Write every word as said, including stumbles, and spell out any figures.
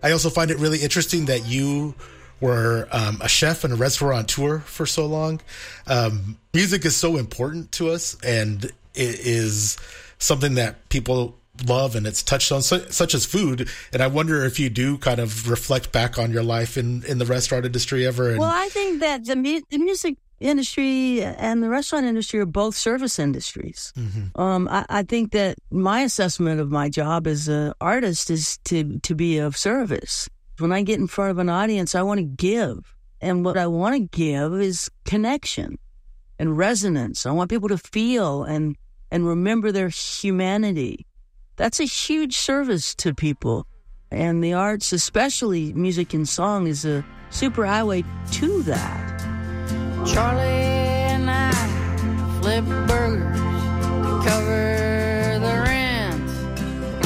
I also find it really interesting that you were um, a chef and a restaurateur for so long. Um, music is so important to us, and it is something that people love, and it's touched on, su- such as food. And I wonder if you do kind of reflect back on your life in, in the restaurant industry ever. And- well, I think that the, mu- the music industry and the restaurant industry are both service industries. Mm-hmm. Um, I, I think that my assessment of my job as an artist is to, to be of service. When I get in front of an audience, I want to give. And what I want to give is connection and resonance. I want people to feel and, and remember their humanity. That's a huge service to people. And the arts, especially music and song, is a superhighway to that. Charlie and I flip burgers to cover